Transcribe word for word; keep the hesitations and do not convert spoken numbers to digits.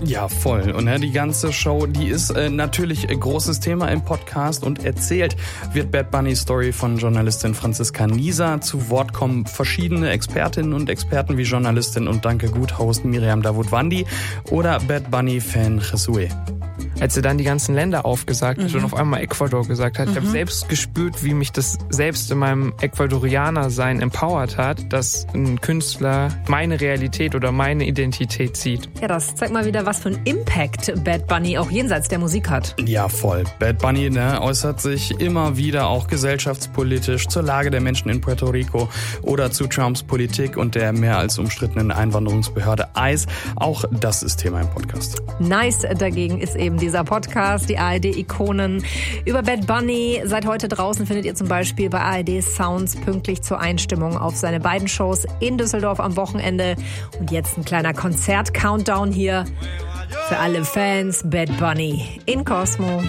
Ja, voll. Und ja, die ganze Show, die ist äh, natürlich ein großes Thema im Podcast und erzählt wird Bad Bunny Story von Journalistin Franziska Nieser. Zu Wort kommen verschiedene Expertinnen und Experten wie Journalistin und Danke Gut-Host Miriam Davutwandi oder Bad Bunny-Fan Jesue. Als er dann die ganzen Länder aufgesagt hat mhm. und auf einmal Ecuador gesagt hat, mhm. ich habe selbst gespürt, wie mich das selbst in meinem Ecuadorianer-Sein empowert hat, dass ein Künstler meine Realität oder meine Identität sieht. Ja, das zeigt mal wieder, was für einen Impact Bad Bunny auch jenseits der Musik hat. Ja, voll. Bad Bunny ne, äußert sich immer wieder auch gesellschaftspolitisch zur Lage der Menschen in Puerto Rico oder zu Trumps Politik und der mehr als umstrittenen Einwanderungsbehörde ICE. Auch das ist Thema im Podcast. Nice dagegen ist eben dieser Podcast, die A R D-Ikonen über Bad Bunny. Seit heute draußen findet ihr zum Beispiel bei A R D Sounds pünktlich zur Einstimmung auf seine beiden Shows in Düsseldorf am Wochenende. Und jetzt ein kleiner Konzert-Countdown hier für alle Fans. Bad Bunny in Cosmo.